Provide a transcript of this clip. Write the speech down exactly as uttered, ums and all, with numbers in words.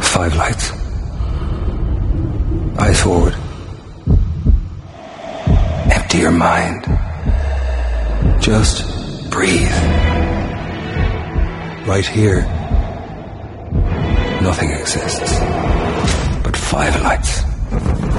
Five lights. Eyes forward. Empty your mind. Just breathe. Right here, nothing exists but five lights.